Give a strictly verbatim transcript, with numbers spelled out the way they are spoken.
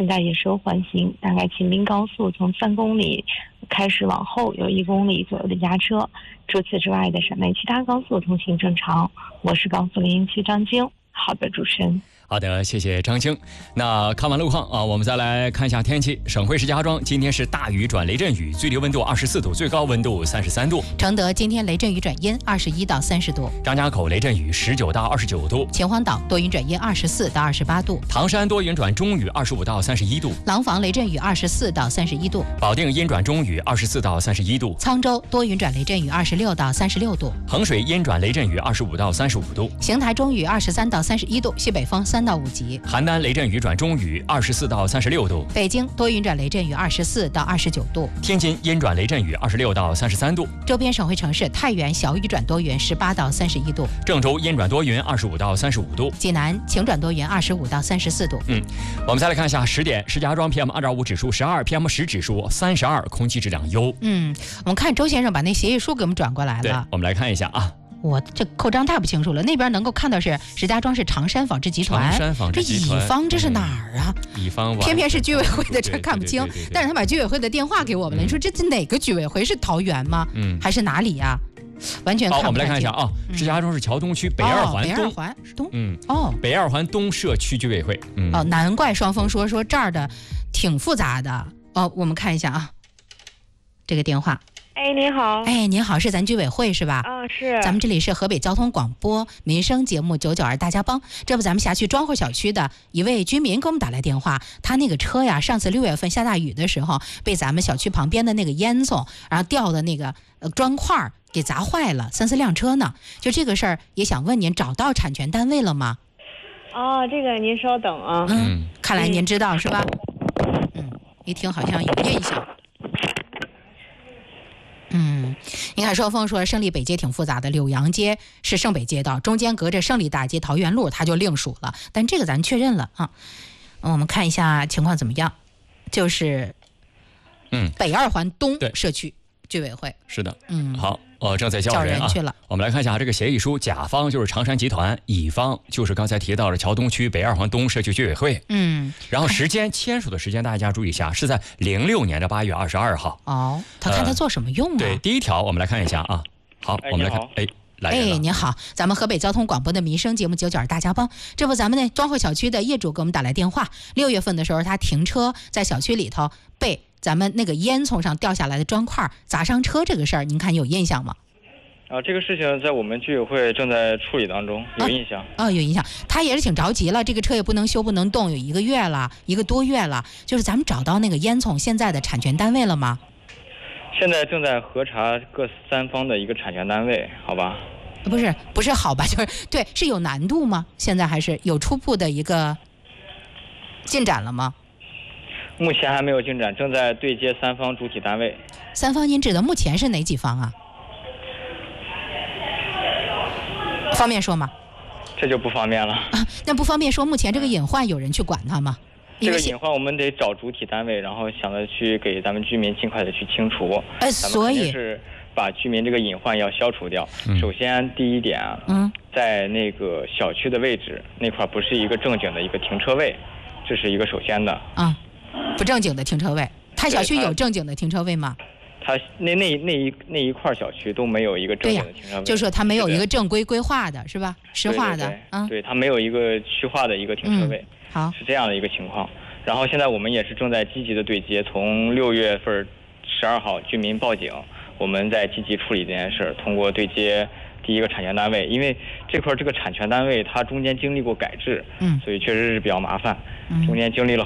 在也是有缓行，大概秦滨高速从三公里开始往后有一公里左右的压车，除此之外的省内其他高速通行正常。我是高速零零七张晶。好的，主持人。 好的，谢谢张晶。那看完路况啊，我们再来看一下天气。省会石家庄今天是大雨转雷阵雨，最低温度二十四度，最高温度三十三度。 承德今天雷阵雨转阴，二十一到三十度。 张家口雷阵雨十九到二十九度。 秦皇岛多云转阴，二十四到二十八度。 唐山多云转中雨，二十五到三十一度。 廊坊雷阵雨二十四到三十一度。 保定阴转中雨，二十四到三十一度。 沧州多云转雷阵雨，二十六到三十六度。 衡水阴转雷阵雨，二十五到三十五度。 邢台中雨二十三到三十一度，西北风三到五级。 邯郸雷阵雨转中雨，二十四到三十六度。 北京多云转雷阵雨，二十四到二十九度。 天津阴转雷阵雨，二十六到三十三度。 周边省会城市太原小雨转多云，十八到三十一度。 郑州阴转多云，二十五到三十五度。 济南晴转多云，二十五到三十四度。 嗯，我们再来看一下十点，石家庄 P M 二点五 指数十二 ，P M 十 指数三十二，空气质量优。 嗯，我们看周先生把那协议书给我们转过来了。 对，我们来看一下啊。 我这扣章太不清楚了，那边能够看到是石家庄是长山纺织集团， 长山纺织集团， 这乙方这是哪儿啊？ 乙方偏偏是居委会的，这看不清。但是他把居委会的电话给我们了， 嗯、 你说这这哪个居委会？是桃园吗？ 嗯， 还是哪里呀、啊？完全看不太清。 好，我们来看一下啊，石家庄市桥东区北二环东， 哦、北二环东， 嗯， 哦， 北二环东社区居委会，嗯， 哦，难怪双峰说说这儿的挺复杂的哦。我们看一下啊，这个电话。 哎，您好。 哎，您好，是咱居委会是吧？ 啊，是。 咱们这里是河北交通广播民生节目九九二大家帮。这不，咱们辖区庄户小区的一位居民给我们打来电话，他那个车呀，上次六月份下大雨的时候，被咱们小区旁边的那个烟囱，然后掉的那个呃砖块给砸坏了，三四辆车呢。就这个事儿，也想问您，找到产权单位了吗？ 哦，这个您稍等啊。 嗯，看来您知道、嗯、是吧？嗯，一听好像有印象。嗯，你看双峰说胜利北街挺复杂的，柳阳街是胜北街道，中间隔着胜利大街、桃园路，它就另属了。但这个咱确认了啊。我们看一下情况怎么样，就是嗯，北二环东社区居委会。 是的， 嗯， 好，呃，正在叫人啊。 叫人去了。 我们来看一下这个协议书，甲方就是长山集团，乙方就是刚才提到的桥东区北二环东社区居委会。 嗯， 然后时间签署的时间大家注意一下，是在零六年的八月二十二号。 哦，他看他做什么用啊？ 呃、对，第一条我们来看一下啊。好， 哎、 我们来看，哎。 哎，您好，咱们河北交通广播的民生节目九九二大家帮，这不咱们那庄户小区的业主给我们打来电话，六月份的时候他停车在小区里头被咱们那个烟囱上掉下来的砖块砸伤车，这个事儿您看有印象吗？ 啊，这个事情在我们居委会正在处理当中，有印象。 啊、哦，有印象。他也是挺着急了，这个车也不能修不能动，有一个月了，一个多月了。就是咱们找到那个烟囱现在的产权单位了吗？ 现在正在核查各三方的一个产权单位，好吧？ 不是，不是好吧？就是对，是有难度吗？现在还是有初步的一个进展了吗？ 目前还没有进展，正在对接三方主体单位。 三方您指的目前是哪几方啊？方便说吗？ 这就不方便了。 啊，那不方便说，目前这个隐患有人去管它吗？ 这个隐患我们得找主体单位，然后想着去给咱们居民尽快的去清除。 哎，所以是把居民这个隐患要消除掉。 嗯、 首先第一点啊， 嗯， 在那个小区的位置那块不是一个正经的一个停车位，这是一个首先的。 啊，不正经的停车位。他小区有正经的停车位吗？ 他那那那一那一块小区都没有一个正经的停车位， 就是说他没有一个正规规划的，是吧？实划的， 嗯，对，他没有一个区划的一个停车位。 嗯好， 是这样的一个情况。然后现在我们也是正在积极的对接，从六月份十二号居民报警，我们在积极处理这件事，通过对接第一个产权单位，因为这块这个产权单位它中间经历过改制， 嗯， 所以确实是比较麻烦， 嗯， 中间经历了